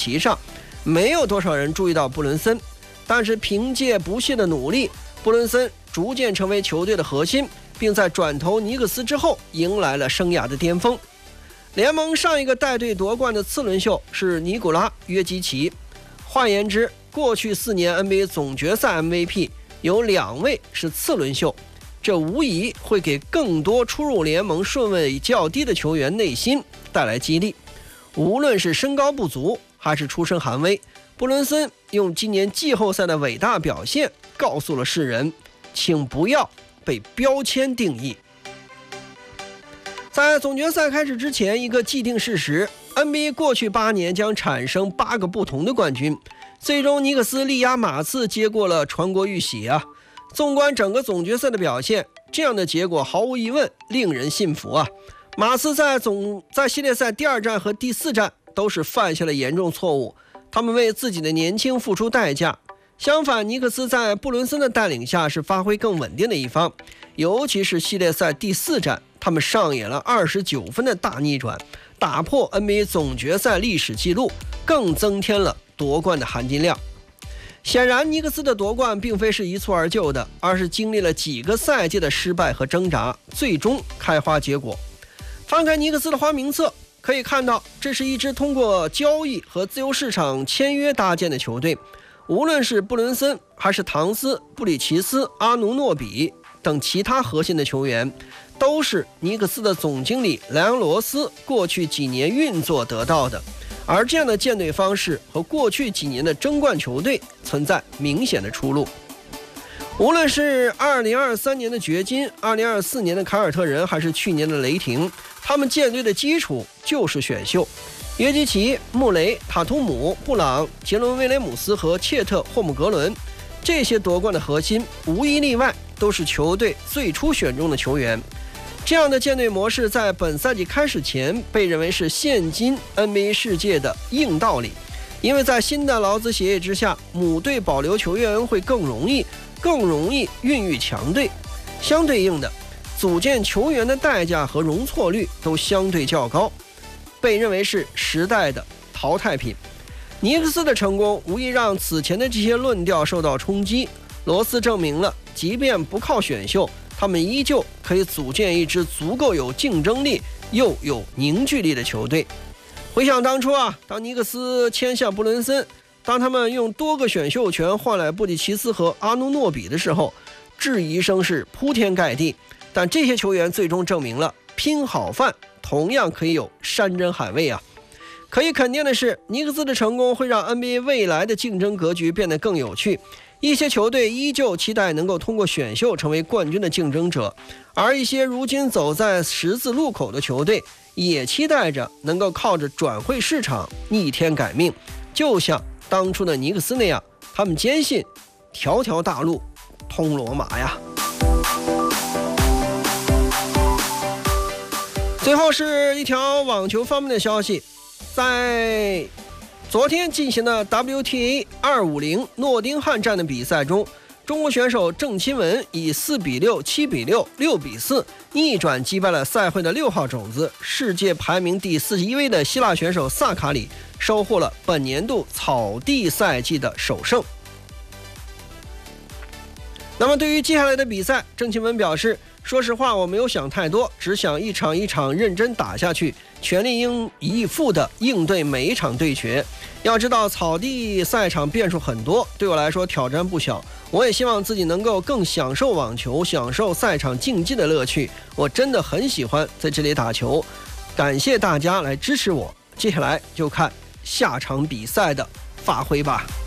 旗上，没有多少人注意到布伦森。但是凭借不懈的努力，布伦森逐渐成为球队的核心，并在转投尼克斯之后迎来了生涯的巅峰。联盟上一个带队夺冠的次轮秀是尼古拉·约基奇。换言之，过去4年 NBA 总决赛 MVP 有2位是次轮秀，这无疑会给更多初入联盟顺位较低的球员内心带来激励。无论是身高不足还是出身寒微，布伦森用今年季后赛的伟大表现告诉了世人，请不要被标签定义。在总决赛开始之前，一个既定事实， NBA 过去8年将产生8个不同的冠军，最终尼克斯力压马刺接过了传国玉玺啊！纵观整个总决赛的表现，这样的结果毫无疑问令人信服啊！马刺在系列赛第2战和第4战都是犯下了严重错误，他们为自己的年轻付出代价。相反，尼克斯在布伦森的带领下是发挥更稳定的一方，尤其是系列赛第4战，他们上演了29分的大逆转，打破 NBA 总决赛历史纪录，更增添了夺冠的含金量。显然，尼克斯的夺冠并非是一蹴而就的，而是经历了几个赛季的失败和挣扎，最终开花结果。翻开尼克斯的花名册，可以看到，这是一支通过交易和自由市场签约搭建的球队。无论是布伦森还是唐斯、布里奇斯、阿努诺比等其他核心的球员，都是尼克斯的总经理莱昂罗斯过去几年运作得到的。而这样的建队方式和过去几年的争冠球队存在明显的出入。无论是2023年的掘金、2024年的凯尔特人，还是去年的雷霆，他们建队的基础就是选秀。约基奇、穆雷、塔图姆、布朗、杰伦·威廉姆斯和切特·霍姆格伦，这些夺冠的核心无一例外都是球队最初选中的球员。这样的建队模式在本赛季开始前被认为是现今 NBA 世界的硬道理，因为在新的劳资协议之下，母队保留球员会更容易孕育强队。相对应的，组建球员的代价和容错率都相对较高，被认为是时代的淘汰品。尼克斯的成功无疑让此前的这些论调受到冲击。罗斯证明了，即便不靠选秀，他们依旧可以组建一支足够有竞争力又有凝聚力的球队。回想当初啊，当尼克斯签下布伦森，当他们用多个选秀权换来布里奇斯和阿努诺比的时候，质疑声是铺天盖地。但这些球员最终证明了，拼好饭同样可以有山珍海味啊！可以肯定的是，尼克斯的成功会让 NBA 未来的竞争格局变得更有趣。一些球队依旧期待能够通过选秀成为冠军的竞争者，而一些如今走在十字路口的球队也期待着能够靠着转会市场逆天改命，就像当初的尼克斯那样，他们坚信条条大路通罗马呀。最后是一条网球方面的消息，在昨天进行的 WTA 250诺丁汉站的比赛中，中国选手郑钦文以4-6、7-6、6-4逆转击败了赛会的6号种子、世界排名第41位的希腊选手萨卡里，收获了本年度草地赛季的首胜。那么对于接下来的比赛，郑钦文表示，说实话，我没有想太多，只想一场一场认真打下去，全力以赴地应对每一场对决。要知道，草地赛场变数很多，对我来说挑战不小。我也希望自己能够更享受网球，享受赛场竞技的乐趣。我真的很喜欢在这里打球，感谢大家来支持我。接下来就看下场比赛的发挥吧。